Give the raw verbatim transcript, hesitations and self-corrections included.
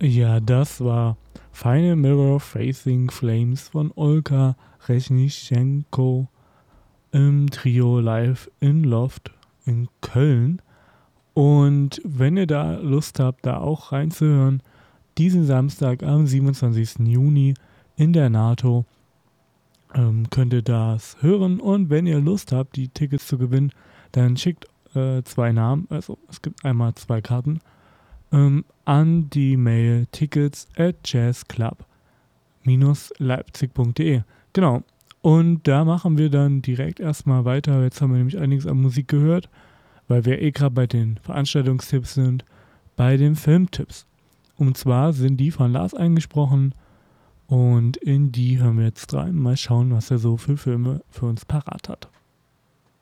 Ja, das war Final Mirror Facing Flames von Olga Resnischenko im Trio live in Loft in Köln. Und wenn ihr da Lust habt, da auch reinzuhören, diesen Samstag am siebenundzwanzigsten Juni in der NATO ähm, könnt ihr das hören. Und wenn ihr Lust habt, die Tickets zu gewinnen, dann schickt äh, zwei Namen, also es gibt einmal zwei Karten, ähm, an die Mail tickets at jazzclub leipzig punkt de. Genau. Und da machen wir dann direkt erstmal weiter. Jetzt haben wir nämlich einiges an Musik gehört, weil wir eh gerade bei den Veranstaltungstipps sind, bei den Filmtipps. Und zwar sind die von Lars eingesprochen und in die hören wir jetzt rein. Mal schauen, was er so für Filme für uns parat hat.